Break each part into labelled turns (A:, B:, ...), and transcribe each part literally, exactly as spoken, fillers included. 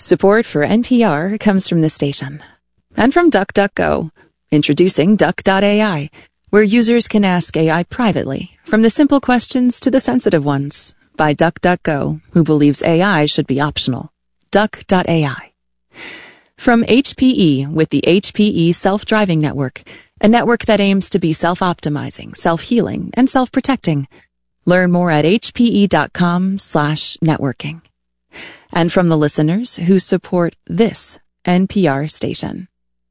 A: Support for N P R comes from the station. And from DuckDuckGo. Introducing Duck dot A I, where users can ask A I privately, from the simple questions to the sensitive ones, by DuckDuckGo, who believes A I should be optional. Duck dot A I. From H P E with the H P E Self-Driving Network, a network that aims to be self-optimizing, self-healing, and self-protecting. Learn more at hpe.com slash networking. And from the listeners who support this N P R station.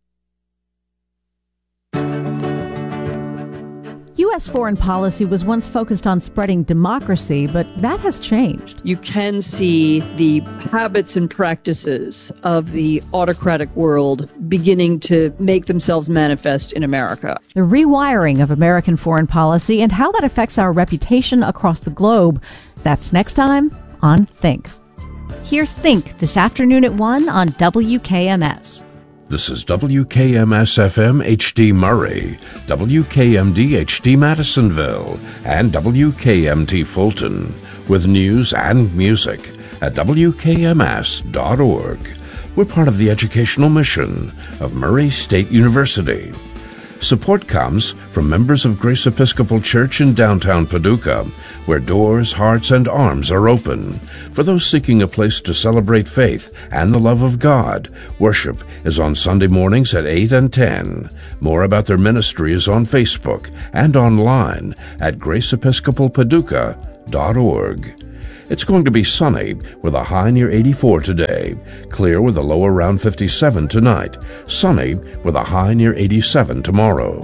B: U S foreign policy was once focused on spreading democracy, but that has changed.
C: You can see the habits and practices of the autocratic world beginning to make themselves manifest in America.
B: The rewiring of American foreign policy and how that affects our reputation across the globe. That's next time on Think. Hear Think this afternoon at one on W K M S.
D: This is W K M S F M H D Murray, W K M D H D Madisonville, and W K M T Fulton, with news and music at W K M S dot org. We're part of the educational mission of Murray State University. Support comes from members of Grace Episcopal Church in downtown Paducah, where doors, hearts, and arms are open. For those seeking a place to celebrate faith and the love of God, worship is on Sunday mornings at eight and ten. More about their ministry is on Facebook and online at grace episcopal paducah dot org. It's going to be sunny with a high near eighty-four today. Clear with a low around fifty-seven tonight. Sunny with a high near eighty-seven tomorrow.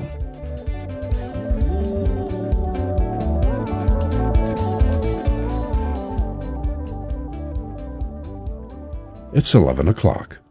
D: It's eleven o'clock.